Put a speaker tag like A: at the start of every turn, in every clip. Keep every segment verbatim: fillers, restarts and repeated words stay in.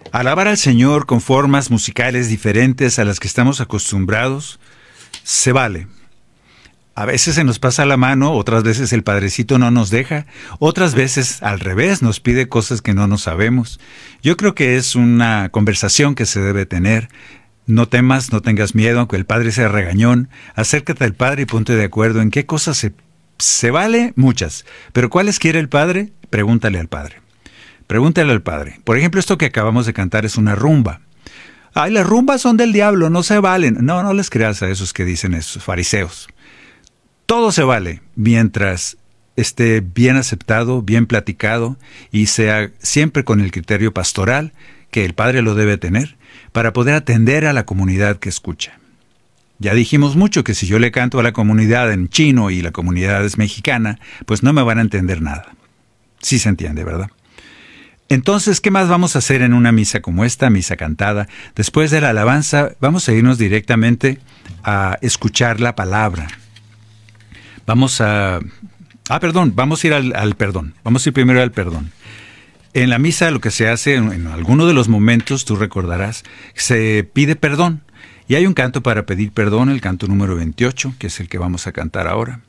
A: Alabar al Señor con formas musicales diferentes a las que estamos acostumbrados se vale. A veces se nos pasa la mano, otras veces el Padrecito no nos deja, otras veces al revés nos pide cosas que no nos sabemos. Yo creo que es una conversación que se debe tener. No temas, no tengas miedo, aunque el Padre sea regañón. Acércate al Padre y ponte de acuerdo en qué cosas se, se vale, muchas. Pero ¿cuáles quiere el Padre? Pregúntale al Padre. Pregúntale al Padre. Por ejemplo, esto que acabamos de cantar es una rumba. Ay, las rumbas son del diablo, no se valen. No, no les creas a esos que dicen esos fariseos. Todo se vale mientras esté bien aceptado, bien platicado y sea siempre con el criterio pastoral que el Padre lo debe tener para poder atender a la comunidad que escucha. Ya dijimos mucho que si yo le canto a la comunidad en chino y la comunidad es mexicana, pues no me van a entender nada. Sí se entiende, ¿verdad? Entonces, ¿qué más vamos a hacer en una misa como esta, misa cantada? Después de la alabanza, vamos a irnos directamente a escuchar la palabra. Vamos a... Ah, perdón, vamos a ir al, al perdón. Vamos a ir primero al perdón. En la misa lo que se hace, en, en alguno de los momentos, tú recordarás, se pide perdón. Y hay un canto para pedir perdón, el canto número veintiocho, que es el que vamos a cantar ahora.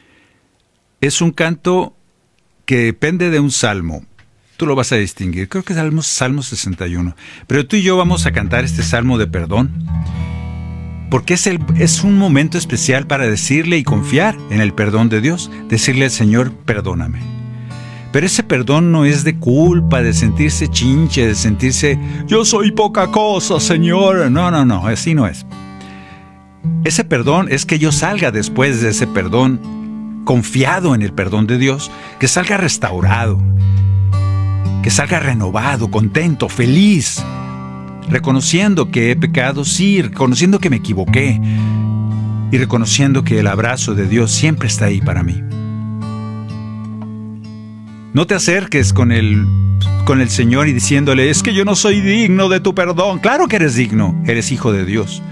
A: Es un canto que depende de un salmo. Tú lo vas a distinguir. Creo que es Salmo, Salmo sesenta y uno. Pero tú y yo vamos a cantar este salmo de perdón. Porque es, el, es un momento especial para decirle y confiar en el perdón de Dios. Decirle al Señor, perdóname. Pero ese perdón no es de culpa, de sentirse chinche, de sentirse, yo soy poca cosa, Señor. No, no, no, así no es. Ese perdón es que yo salga después de ese perdón, confiado en el perdón de Dios, que salga restaurado, que salga renovado, contento, feliz, reconociendo que he pecado, sí, reconociendo que me equivoqué y reconociendo que el abrazo de Dios siempre está ahí para mí. No te acerques con el, con el Señor y diciéndole, es que yo no soy digno de tu perdón. Claro que eres digno, eres hijo de Dios.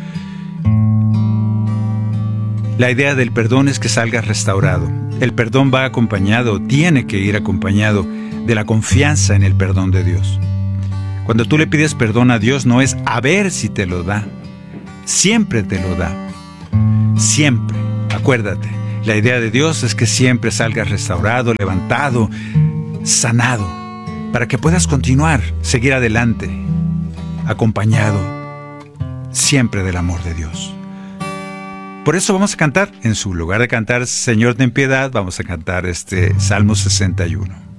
A: La idea del perdón es que salgas restaurado. El perdón va acompañado, tiene que ir acompañado de la confianza en el perdón de Dios. Cuando tú le pides perdón a Dios, no es a ver si te lo da. Siempre te lo da. Siempre. Acuérdate, la idea de Dios es que siempre salgas restaurado, levantado, sanado, para que puedas continuar, seguir adelante, acompañado siempre del amor de Dios. Por eso vamos a cantar, en su lugar de cantar Señor ten piedad, vamos a cantar este Salmo sesenta y uno.